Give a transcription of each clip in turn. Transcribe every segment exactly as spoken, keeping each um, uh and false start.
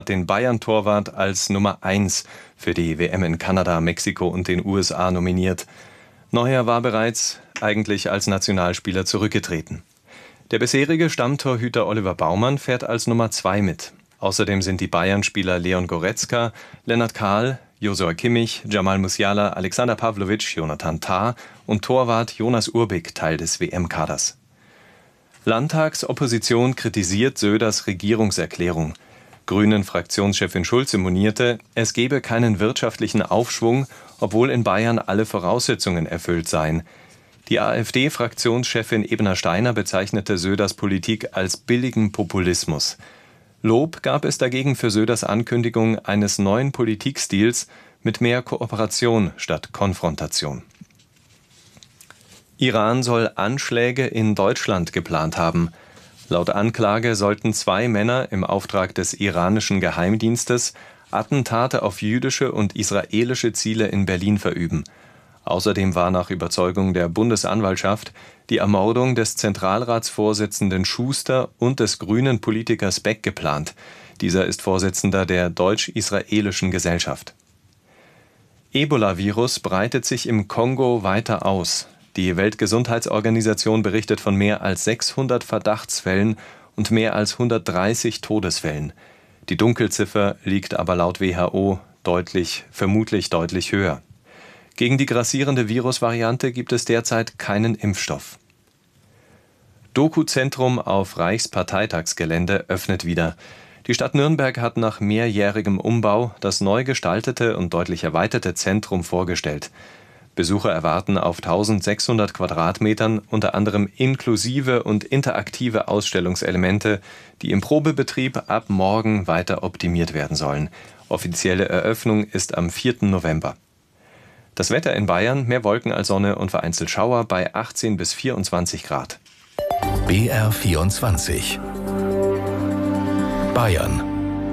den Bayern-Torwart als Nummer eins für die W M in Kanada, Mexiko und den U S A nominiert. Neuer war bereits eigentlich als Nationalspieler zurückgetreten. Der bisherige Stammtorhüter Oliver Baumann fährt als Nummer zwei mit. Außerdem sind die Bayern-Spieler Leon Goretzka, Lennart Kahl, Josua Kimmich, Jamal Musiala, Alexander Pavlovic, Jonathan Tah und Torwart Jonas Urbik Teil des W M-Kaders. Landtagsopposition kritisiert Söders Regierungserklärung. Grünen-Fraktionschefin Schulze monierte, es gebe keinen wirtschaftlichen Aufschwung, obwohl in Bayern alle Voraussetzungen erfüllt seien. Die AfD-Fraktionschefin Ebner Steiner bezeichnete Söders Politik als billigen Populismus. Lob gab es dagegen für Söders Ankündigung eines neuen Politikstils mit mehr Kooperation statt Konfrontation. Iran soll Anschläge in Deutschland geplant haben. Laut Anklage sollten zwei Männer im Auftrag des iranischen Geheimdienstes Attentate auf jüdische und israelische Ziele in Berlin verüben. Außerdem war nach Überzeugung der Bundesanwaltschaft die Ermordung des Zentralratsvorsitzenden Schuster und des grünen Politikers Beck geplant. Dieser ist Vorsitzender der Deutsch-Israelischen Gesellschaft. Ebola-Virus breitet sich im Kongo weiter aus. Die Weltgesundheitsorganisation berichtet von mehr als sechshundert Verdachtsfällen und mehr als hundertdreißig Todesfällen. Die Dunkelziffer liegt aber laut W H O deutlich, vermutlich deutlich höher. Gegen die grassierende Virusvariante gibt es derzeit keinen Impfstoff. Doku-Zentrum auf Reichsparteitagsgelände öffnet wieder. Die Stadt Nürnberg hat nach mehrjährigem Umbau das neu gestaltete und deutlich erweiterte Zentrum vorgestellt. Besucher erwarten auf eintausendsechshundert Quadratmetern unter anderem inklusive und interaktive Ausstellungselemente, die im Probebetrieb ab morgen weiter optimiert werden sollen. Offizielle Eröffnung ist am vierten November. Das Wetter in Bayern, mehr Wolken als Sonne und vereinzelt Schauer bei achtzehn bis vierundzwanzig Grad. B R vierundzwanzig Bayern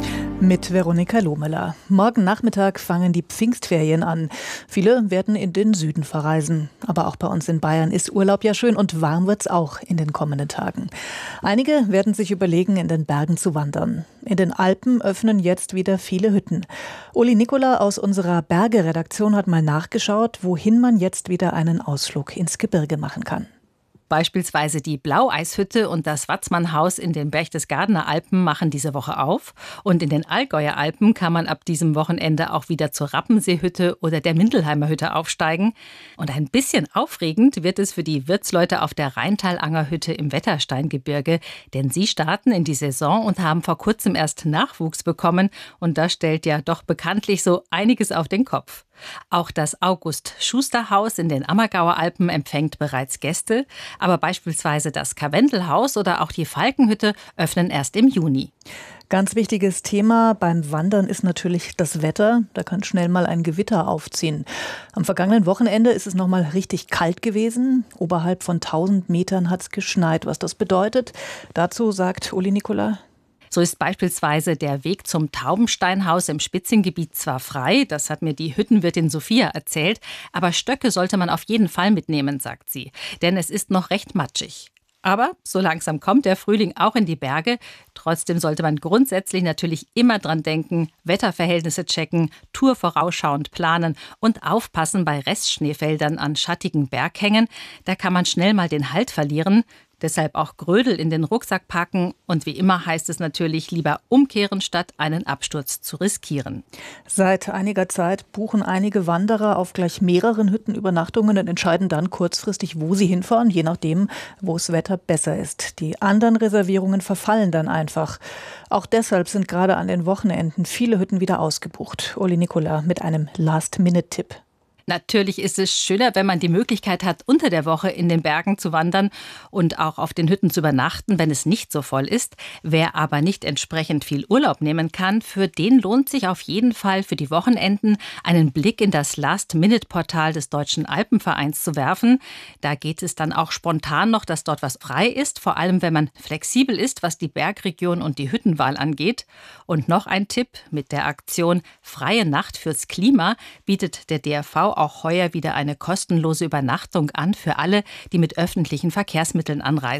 mit Veronika Lohmeler. Morgen Nachmittag fangen die Pfingstferien an. Viele werden in den Süden verreisen. Aber auch bei uns in Bayern ist Urlaub ja schön und warm wird's auch in den kommenden Tagen. Einige werden sich überlegen, in den Bergen zu wandern. In den Alpen öffnen jetzt wieder viele Hütten. Uli Nikola aus unserer Berge-Redaktion hat mal nachgeschaut, wohin man jetzt wieder einen Ausflug ins Gebirge machen kann. Beispielsweise die Blaueishütte und das Watzmannhaus in den Berchtesgadener Alpen machen diese Woche auf. Und in den Allgäuer Alpen kann man ab diesem Wochenende auch wieder zur Rappenseehütte oder der Mindelheimer Hütte aufsteigen. Und ein bisschen aufregend wird es für die Wirtsleute auf der Rheintalangerhütte im Wettersteingebirge. Denn sie starten in die Saison und haben vor kurzem erst Nachwuchs bekommen. Und das stellt ja doch bekanntlich so einiges auf den Kopf. Auch das August-Schuster-Haus in den Ammergauer Alpen empfängt bereits Gäste, aber beispielsweise das Karwendelhaus oder auch die Falkenhütte öffnen erst im Juni. Ganz wichtiges Thema beim Wandern ist natürlich das Wetter. Da kann schnell mal ein Gewitter aufziehen. Am vergangenen Wochenende ist es noch mal richtig kalt gewesen. Oberhalb von tausend Metern hat es geschneit. Was das bedeutet, dazu sagt Uli Nikola. So ist beispielsweise der Weg zum Taubensteinhaus im Spitzengebiet zwar frei, das hat mir die Hüttenwirtin Sophia erzählt, aber Stöcke sollte man auf jeden Fall mitnehmen, sagt sie, denn es ist noch recht matschig. Aber so langsam kommt der Frühling auch in die Berge. Trotzdem sollte man grundsätzlich natürlich immer dran denken, Wetterverhältnisse checken, Tour vorausschauend planen und aufpassen bei Restschneefeldern an schattigen Berghängen. Da kann man schnell mal den Halt verlieren. Deshalb auch Grödel in den Rucksack packen und wie immer heißt es natürlich lieber umkehren, statt einen Absturz zu riskieren. Seit einiger Zeit buchen einige Wanderer auf gleich mehreren Hütten Übernachtungen und entscheiden dann kurzfristig, wo sie hinfahren, je nachdem, wo das Wetter besser ist. Die anderen Reservierungen verfallen dann einfach. Auch deshalb sind gerade an den Wochenenden viele Hütten wieder ausgebucht. Uli Nikola mit einem Last-Minute-Tipp. Natürlich ist es schöner, wenn man die Möglichkeit hat, unter der Woche in den Bergen zu wandern und auch auf den Hütten zu übernachten, wenn es nicht so voll ist. Wer aber nicht entsprechend viel Urlaub nehmen kann, für den lohnt sich auf jeden Fall für die Wochenenden einen Blick in das Last-Minute-Portal des Deutschen Alpenvereins zu werfen. Da geht es dann auch spontan noch, dass dort was frei ist, vor allem wenn man flexibel ist, was die Bergregion und die Hüttenwahl angeht. Und noch ein Tipp: Mit der Aktion Freie Nacht fürs Klima bietet der D R V auch heuer wieder eine kostenlose Übernachtung an für alle, die mit öffentlichen Verkehrsmitteln anreisen.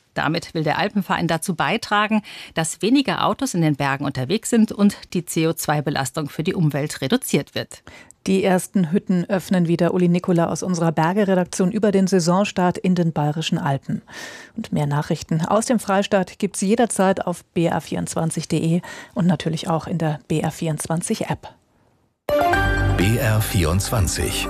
Damit will der Alpenverein dazu beitragen, dass weniger Autos in den Bergen unterwegs sind und die C O zwei Belastung für die Umwelt reduziert wird. Die ersten Hütten öffnen wieder. Uli Nikola aus unserer Berge-Redaktion über den Saisonstart in den Bayerischen Alpen. Und mehr Nachrichten aus dem Freistaat gibt es jederzeit auf b r vierundzwanzig punkt d e und natürlich auch in der B R vierundzwanzig App. B R vierundzwanzig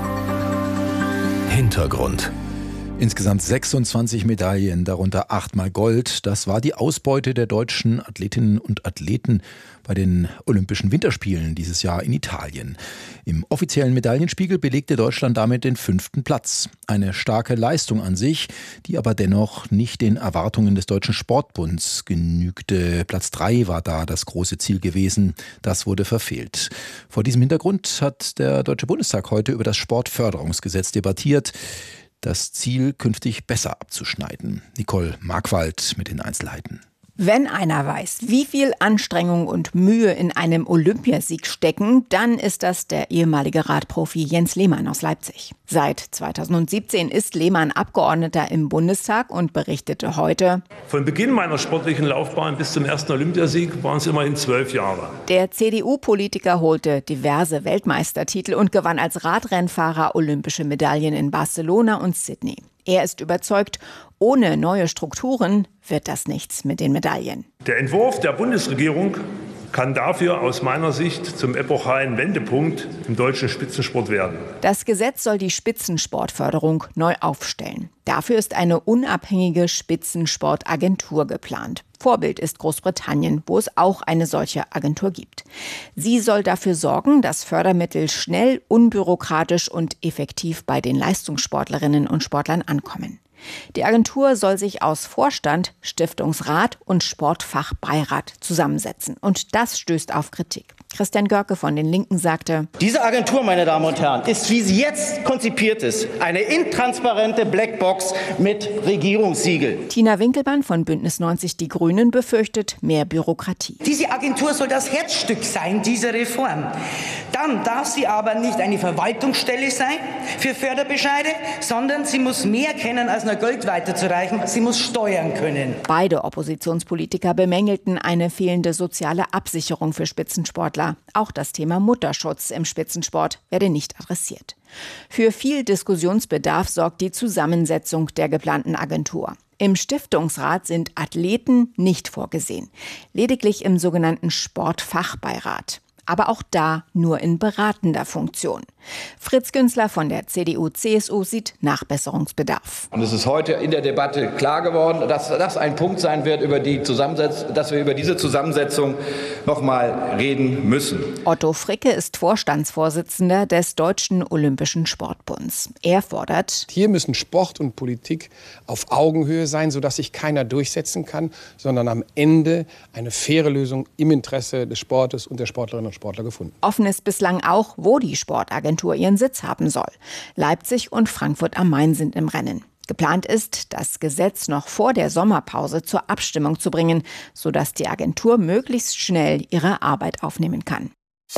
Hintergrund. Insgesamt sechsundzwanzig Medaillen, darunter achtmal Gold. Das war die Ausbeute der deutschen Athletinnen und Athleten bei den Olympischen Winterspielen dieses Jahr in Italien. Im offiziellen Medaillenspiegel belegte Deutschland damit den fünften Platz. Eine starke Leistung an sich, die aber dennoch nicht den Erwartungen des Deutschen Sportbunds genügte. Platz drei war da das große Ziel gewesen. Das wurde verfehlt. Vor diesem Hintergrund hat der Deutsche Bundestag heute über das Sportförderungsgesetz debattiert. Das Ziel künftig besser abzuschneiden. Nicole Markwald mit den Einzelheiten. Wenn einer weiß, wie viel Anstrengung und Mühe in einem Olympiasieg stecken, dann ist das der ehemalige Radprofi Jens Lehmann aus Leipzig. Seit zweitausendsiebzehn ist Lehmann Abgeordneter im Bundestag und berichtete heute: Von Beginn meiner sportlichen Laufbahn bis zum ersten Olympiasieg waren es immerhin zwölf Jahre. Der C D U-Politiker holte diverse Weltmeistertitel und gewann als Radrennfahrer olympische Medaillen in Barcelona und Sydney. Er ist überzeugt, ohne neue Strukturen wird das nichts mit den Medaillen. Der Entwurf der Bundesregierung kann dafür aus meiner Sicht zum epochalen Wendepunkt im deutschen Spitzensport werden. Das Gesetz soll die Spitzensportförderung neu aufstellen. Dafür ist eine unabhängige Spitzensportagentur geplant. Vorbild ist Großbritannien, wo es auch eine solche Agentur gibt. Sie soll dafür sorgen, dass Fördermittel schnell, unbürokratisch und effektiv bei den Leistungssportlerinnen und Sportlern ankommen. Die Agentur soll sich aus Vorstand, Stiftungsrat und Sportfachbeirat zusammensetzen. Und das stößt auf Kritik. Christian Görke von den Linken sagte: Diese Agentur, meine Damen und Herren, ist, wie sie jetzt konzipiert ist, eine intransparente Blackbox mit Regierungssiegel. Tina Winkelmann von Bündnis neunzig Die Grünen befürchtet mehr Bürokratie. Diese Agentur soll das Herzstück sein dieser Reform. Dann darf sie aber nicht eine Verwaltungsstelle sein für Förderbescheide, sondern sie muss mehr kennen, als nur Geld weiterzureichen. Sie muss steuern können. Beide Oppositionspolitiker bemängelten eine fehlende soziale Absicherung für Spitzensportler. Auch das Thema Mutterschutz im Spitzensport werde nicht adressiert. Für viel Diskussionsbedarf sorgt die Zusammensetzung der geplanten Agentur. Im Stiftungsrat sind Athleten nicht vorgesehen, lediglich im sogenannten Sportfachbeirat. Aber auch da nur in beratender Funktion. Fritz Günzler von der C D U C S U sieht Nachbesserungsbedarf. Und es ist heute in der Debatte klar geworden, dass das ein Punkt sein wird, über die Zusammensetzung, dass wir über diese Zusammensetzung noch mal reden müssen. Otto Fricke ist Vorstandsvorsitzender des Deutschen Olympischen Sportbunds. Er fordert: Hier müssen Sport und Politik auf Augenhöhe sein, sodass sich keiner durchsetzen kann, sondern am Ende eine faire Lösung im Interesse des Sportes und der Sportlerinnen und Sportler gefunden. Offen ist bislang auch, wo die Sportagentur ihren Sitz haben soll. Leipzig und Frankfurt am Main sind im Rennen. Geplant ist, das Gesetz noch vor der Sommerpause zur Abstimmung zu bringen, sodass die Agentur möglichst schnell ihre Arbeit aufnehmen kann.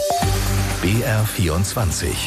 B R vierundzwanzig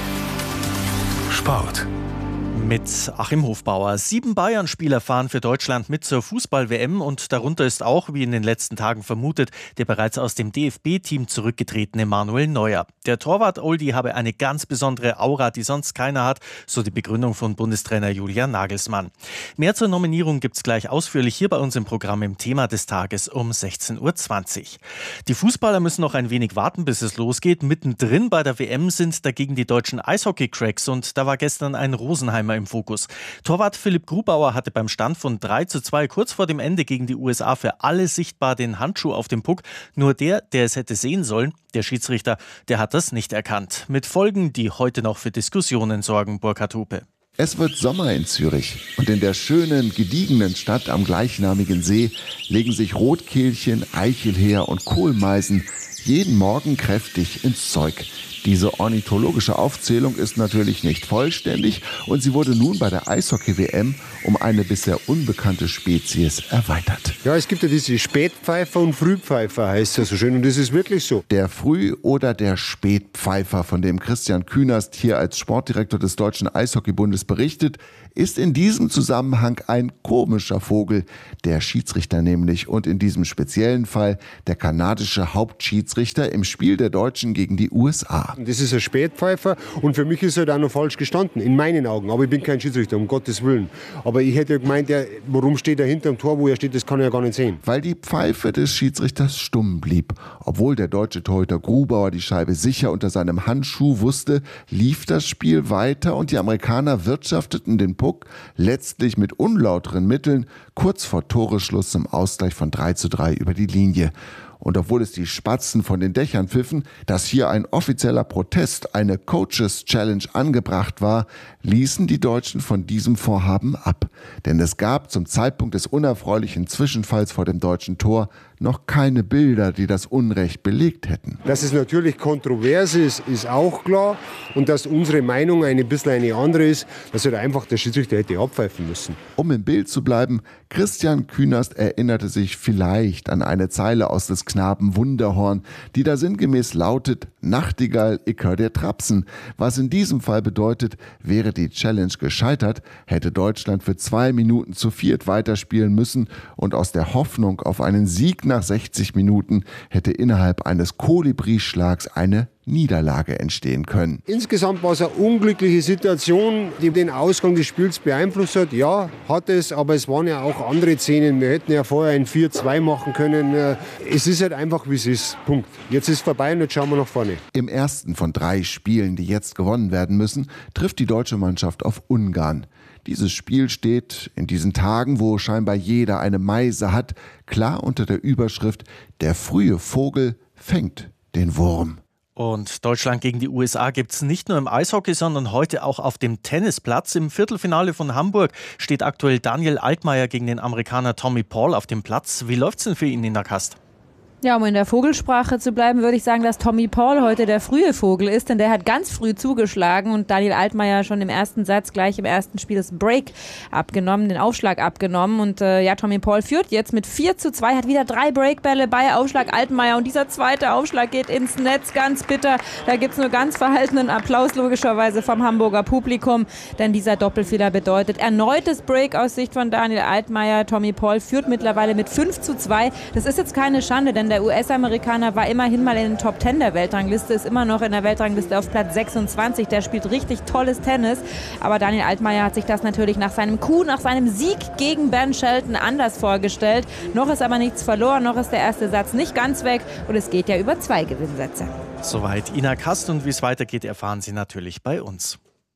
Sport. Mit Achim Hofbauer. Sieben Bayern-Spieler fahren für Deutschland mit zur Fußball-W M und darunter ist auch, wie in den letzten Tagen vermutet, der bereits aus dem D F B-Team zurückgetretene Manuel Neuer. Der Torwart Oldie habe eine ganz besondere Aura, die sonst keiner hat, so die Begründung von Bundestrainer Julian Nagelsmann. Mehr zur Nominierung gibt's gleich ausführlich hier bei uns im Programm im Thema des Tages um sechzehn Uhr zwanzig. Die Fußballer müssen noch ein wenig warten, bis es losgeht. Mittendrin bei der W M sind dagegen die deutschen Eishockey-Cracks und da war gestern ein Rosenheimer im Fokus. Torwart Philipp Grubauer hatte beim Stand von drei zu zwei kurz vor dem Ende gegen die U S A für alle sichtbar den Handschuh auf dem Puck. Nur der, der es hätte sehen sollen, der Schiedsrichter, der hat das nicht erkannt. Mit Folgen, die heute noch für Diskussionen sorgen. Burkhard Hupe. Es wird Sommer in Zürich und in der schönen, gediegenen Stadt am gleichnamigen See legen sich Rotkehlchen, Eichelheer und Kohlmeisen jeden Morgen kräftig ins Zeug. Diese ornithologische Aufzählung ist natürlich nicht vollständig und sie wurde nun bei der Eishockey-W M um eine bisher unbekannte Spezies erweitert. Ja, es gibt ja diese Spätpfeifer und Frühpfeifer, heißt ja so schön, und das ist wirklich so. Der Früh- oder der Spätpfeifer, von dem Christian Künast hier als Sportdirektor des Deutschen Eishockeybundes berichtet, ist in diesem Zusammenhang ein komischer Vogel, der Schiedsrichter nämlich und in diesem speziellen Fall der kanadische Hauptschiedsrichter im Spiel der Deutschen gegen die U S A. Das ist ein Spätpfeifer und für mich ist er da noch falsch gestanden, in meinen Augen. Aber ich bin kein Schiedsrichter, um Gottes Willen. Aber ich hätte gemeint, der, warum steht er hinter dem Tor, wo er steht, das kann er ja gar nicht sehen. Weil die Pfeife des Schiedsrichters stumm blieb. Obwohl der deutsche Torhüter Grubauer die Scheibe sicher unter seinem Handschuh wusste, lief das Spiel weiter und die Amerikaner wirtschafteten den Puck letztlich mit unlauteren Mitteln kurz vor Toreschluss zum Ausgleich von drei zu drei über die Linie. Und obwohl es die Spatzen von den Dächern pfiffen, dass hier ein offizieller Protest, eine Coaches Challenge angebracht war, ließen die Deutschen von diesem Vorhaben ab. Denn es gab zum Zeitpunkt des unerfreulichen Zwischenfalls vor dem deutschen Tor noch keine Bilder, die das Unrecht belegt hätten. Dass es natürlich kontrovers ist, ist auch klar. Und dass unsere Meinung ein bisschen eine andere ist, dass er einfach der Schiedsrichter hätte abpfeifen müssen. Um im Bild zu bleiben, Christian Künast erinnerte sich vielleicht an eine Zeile aus des Knaben Wunderhorn, die da sinngemäß lautet: Nachtigall, ich hör dir trapsen. Was in diesem Fall bedeutet, wäre die Challenge gescheitert, hätte Deutschland für zwei Minuten zu viert weiterspielen müssen und aus der Hoffnung auf einen Sieg nach sechzig Minuten hätte innerhalb eines Kolibri-Schlags eine Niederlage entstehen können. Insgesamt war es eine unglückliche Situation, die den Ausgang des Spiels beeinflusst hat. Ja, hat es, aber es waren ja auch andere Szenen. Wir hätten ja vorher ein vier zwei machen können. Es ist halt einfach, wie es ist. Punkt. Jetzt ist es vorbei und jetzt schauen wir nach vorne. Im ersten von drei Spielen, die jetzt gewonnen werden müssen, trifft die deutsche Mannschaft auf Ungarn. Dieses Spiel steht in diesen Tagen, wo scheinbar jeder eine Meise hat, klar unter der Überschrift: Der frühe Vogel fängt den Wurm. Und Deutschland gegen die U S A gibt es nicht nur im Eishockey, sondern heute auch auf dem Tennisplatz. Im Viertelfinale von Hamburg steht aktuell Daniel Altmaier gegen den Amerikaner Tommy Paul auf dem Platz. Wie läuft's denn für ihn in der Kast? Ja, um in der Vogelsprache zu bleiben, würde ich sagen, dass Tommy Paul heute der frühe Vogel ist, denn der hat ganz früh zugeschlagen und Daniel Altmaier schon im ersten Satz gleich im ersten Spiel das Break abgenommen, den Aufschlag abgenommen und äh, ja, Tommy Paul führt jetzt mit vier zu zwei, hat wieder drei Breakbälle bei Aufschlag Altmaier und dieser zweite Aufschlag geht ins Netz, ganz bitter. Da gibt's nur ganz verhaltenen Applaus logischerweise vom Hamburger Publikum, denn dieser Doppelfehler bedeutet erneutes Break aus Sicht von Daniel Altmaier. Tommy Paul führt mittlerweile mit fünf zu zwei. Das ist jetzt keine Schande, denn der U S-Amerikaner war immerhin mal in den Top zehn der Weltrangliste, ist immer noch in der Weltrangliste auf Platz sechsundzwanzig. Der spielt richtig tolles Tennis. Aber Daniel Altmaier hat sich das natürlich nach seinem Coup, nach seinem Sieg gegen Ben Shelton anders vorgestellt. Noch ist aber nichts verloren, noch ist der erste Satz nicht ganz weg und es geht ja über zwei Gewinnsätze. Soweit Ina Kast, und wie es weitergeht, erfahren Sie natürlich bei uns.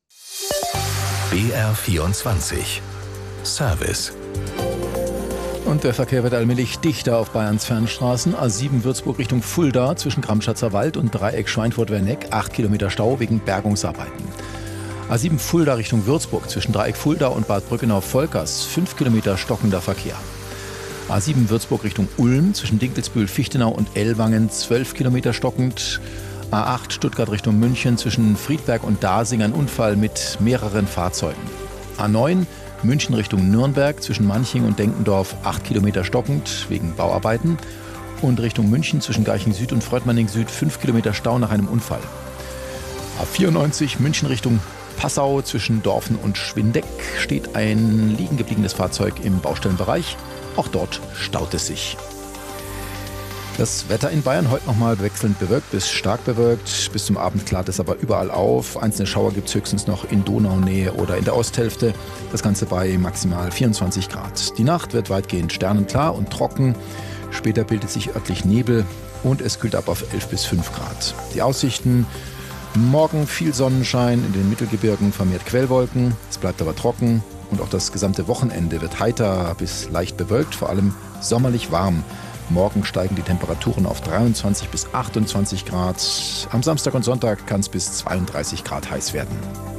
B R vierundzwanzig Service. Und der Verkehr wird allmählich dichter auf Bayerns Fernstraßen. A sieben Würzburg Richtung Fulda zwischen Gramschatzer Wald und Dreieck Schweinfurt-Werneck. acht Kilometer Stau wegen Bergungsarbeiten. A sieben Fulda Richtung Würzburg zwischen Dreieck Fulda und Bad Brückenau-Volkers. fünf Kilometer stockender Verkehr. A sieben Würzburg Richtung Ulm zwischen Dinkelsbühl-Fichtenau und Ellwangen. zwölf Kilometer stockend. A acht Stuttgart Richtung München zwischen Friedberg und Dasing ein Unfall mit mehreren Fahrzeugen. A neun München Richtung Nürnberg zwischen Manching und Denkendorf acht Kilometer stockend wegen Bauarbeiten. Und Richtung München zwischen Garching Süd und Freudenmanning Süd fünf Kilometer Stau nach einem Unfall. A vierundneunzig München Richtung Passau zwischen Dorfen und Schwindeck steht ein liegen gebliebenes Fahrzeug im Baustellenbereich. Auch dort staut es sich. Das Wetter in Bayern heute nochmal wechselnd bewölkt bis stark bewölkt. Bis zum Abend klart es aber überall auf. Einzelne Schauer gibt es höchstens noch in Donaunähe oder in der Osthälfte. Das Ganze bei maximal vierundzwanzig Grad. Die Nacht wird weitgehend sternenklar und trocken. Später bildet sich örtlich Nebel und es kühlt ab auf elf bis fünf Grad. Die Aussichten: morgen viel Sonnenschein, in den Mittelgebirgen vermehrt Quellwolken. Es bleibt aber trocken und auch das gesamte Wochenende wird heiter bis leicht bewölkt, vor allem sommerlich warm. Morgen steigen die Temperaturen auf dreiundzwanzig bis achtundzwanzig Grad. Am Samstag und Sonntag kann es bis zweiunddreißig Grad heiß werden.